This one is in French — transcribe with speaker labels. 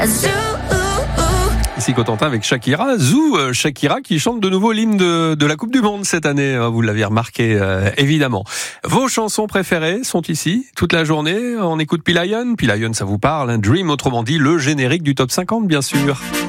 Speaker 1: Ici Cotentin avec Shakira. Shakira qui chante de nouveau l'hymne de la Coupe du Monde cette année. Vous l'avez remarqué, évidemment. Vos chansons préférées sont ici toute la journée. On écoute P-Lion. P-Lion, ça vous parle, hein. Dream, autrement dit, le générique du Top 50, bien sûr.